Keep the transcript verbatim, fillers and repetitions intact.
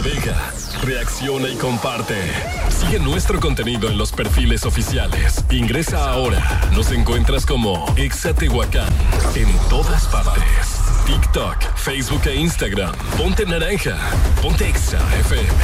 navega, reacciona y comparte. Sigue nuestro contenido en los perfiles oficiales. Ingresa ahora. Nos encuentras como Exa Tehuacán en todas partes. TikTok, Facebook e Instagram. Ponte naranja. Ponte Exa F M.